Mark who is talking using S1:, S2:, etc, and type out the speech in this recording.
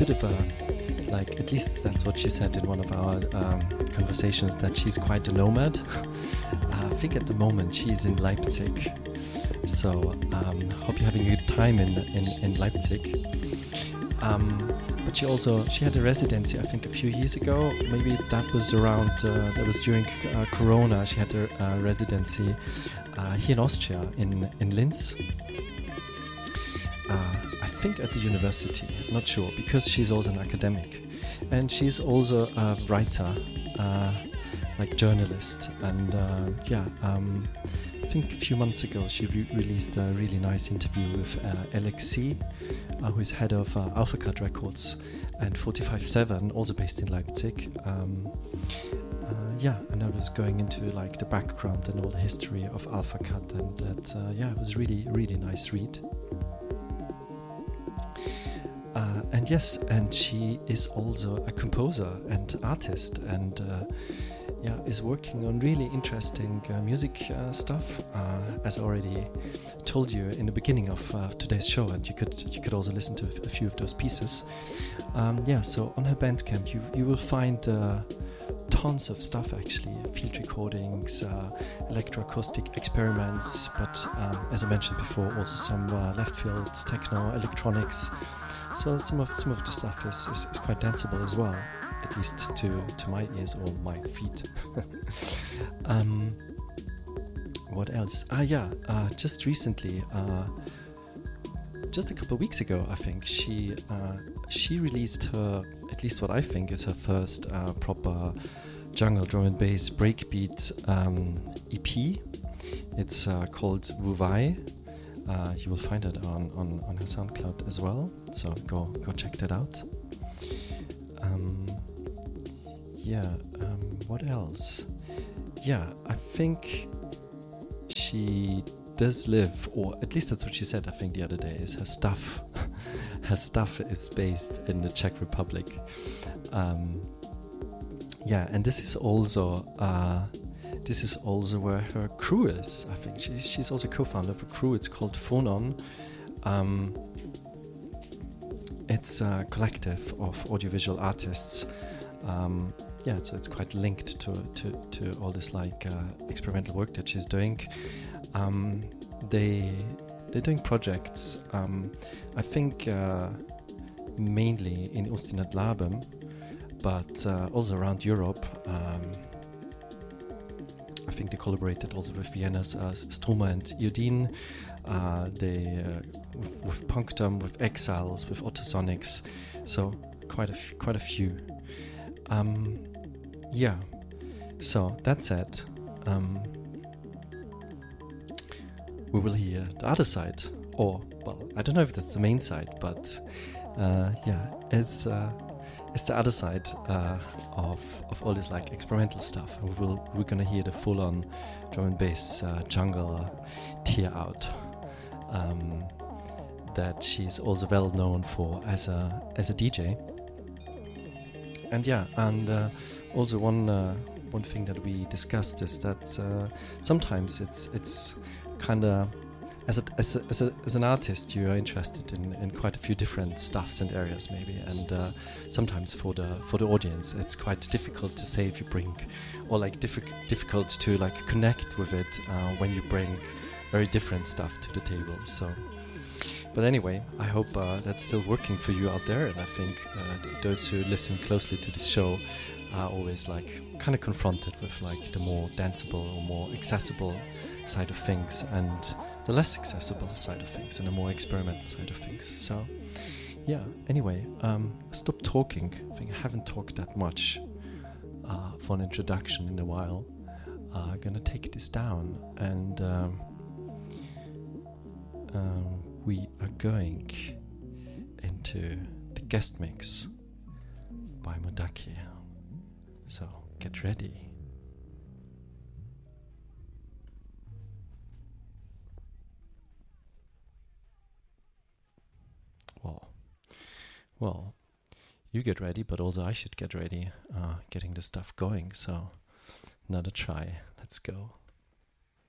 S1: bit of a, like, at least that's what she said in one of our conversations, that she's quite a nomad. I think at the moment she's in Leipzig. So hope you're having a good time in Leipzig. But she had a residency, I think, a few years ago. Maybe that was around, that was during Corona. She had a residency here in Austria, in Linz. I think at the university, not sure, because she's also an academic. And she's also a writer, like journalist. And I think a few months ago she released a really nice interview with Alexi, who is head of Alpha Cut Records, and 45/7, also based in Leipzig. And I was going into like the background and all the history of Alpha Cut, and that it was really, really nice read. And she is also a composer and artist, and is working on really interesting music stuff, as I already told you in the beginning of today's show, and you could also listen to a few of those pieces. So on her Bandcamp you will find tons of stuff, actually, field recordings, electroacoustic experiments, but as I mentioned before, also some left field techno, electronics. So some of the stuff is quite danceable as well, at least to my ears or my feet. What else? Just recently, just a couple of weeks ago, I think, she released her, at least what I think is her first proper jungle drum and bass breakbeat EP. It's called Wuwei. You will find it on her SoundCloud as well, so go check that out. What else? I think she does live, or at least that's what she said, I think, the other day, is her stuff is based in the Czech Republic. And this is also where her crew is. I think she's also co-founder of a crew. It's called Phonon. It's a collective of audiovisual artists. So it's quite linked to all this like experimental work that she's doing. They're doing projects, I think mainly in Ustinat Labem, but also around Europe. I think they collaborated also with Vienna's Struma and Iodine. With Punctum, with Exiles, with Ottosonics. So quite a few. So that said, we will hear the other side, or, well, I don't know if that's the main side, but it's the other side of all this like experimental stuff, and we're gonna hear the full-on drum and bass jungle tear out that she's also well known for as a DJ. And also one thing that we discussed is that sometimes it's kind of, as an artist, you are interested in quite a few different stuffs and areas, maybe, and sometimes for the audience it's quite difficult to say if you bring, or like difficult to like connect with it when you bring very different stuff to the table. So, but anyway, I hope that's still working for you out there, and I think those who listen closely to this show are always like kind of confronted with like the more danceable or more accessible side of things, and the less accessible side of things, and the more experimental side of things. So anyway, stop talking. I think I haven't talked that much for an introduction in a while. Gonna take this down, and we are going into the guest mix by Mudaki. So get ready. Well, you get ready, but also I should get ready, getting the stuff going. So another try. Let's go.